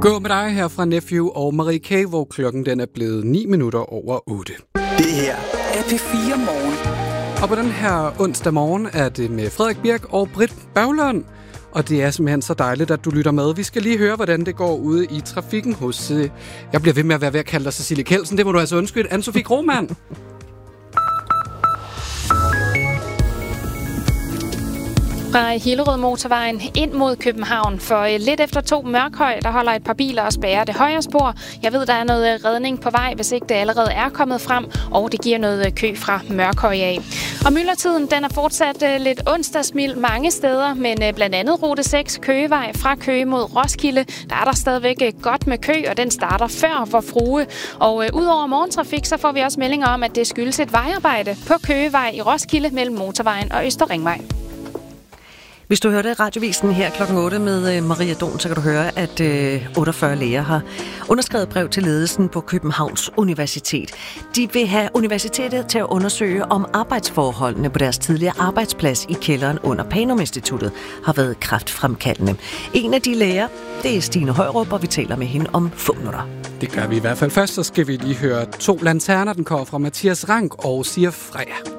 Gå med dig her fra Nephew og Marie K., hvor klokken den er blevet 9 minutter over 8. Det her er P4 Morgen. Og på den her onsdag morgen er det med Frederik Birk og Britt Baglund. Og det er simpelthen så dejligt, at du lytter med. Vi skal lige høre, hvordan det går ude i trafikken hos... Jeg bliver ved med at være ved at kalde dig Cecilie Kjeldsen. Det må du altså undskylde. Anne-Sophie Krohmann. Fra Hillerød Motorvejen ind mod København. For lidt efter 2 Mørkhøj, der holder et par biler og spærrer det højre spor. Jeg ved, der er noget redning på vej, hvis ikke det allerede er kommet frem. Og det giver noget kø fra Mørkhøj af. Og myldretiden, den er fortsat lidt onsdagsmild mange steder. Men blandt andet rute 6 Køgevej fra Køge mod Roskilde. Der er der stadigvæk godt med kø, og den starter før Vor Frue. Og udover morgentrafik, så får vi også meldinger om, at det skyldes et vejarbejde på Køgevej i Roskilde mellem Motorvejen og Øster Ringvej. Hvis du hørte radiovisen her klokken 8 med Maria Don, så kan du høre, at 48 læger har underskrevet brev til ledelsen på Københavns Universitet. De vil have universitetet til at undersøge, om arbejdsforholdene på deres tidligere arbejdsplads i kælderen under Panum Instituttet har været kræftfremkaldende. En af de læger, det er Stine Højrup, og vi taler med hende om få minutter. Det gør vi i hvert fald først, så skal vi lige høre 2 lanterner. Den kommer fra Mathias Rank og siger Freja.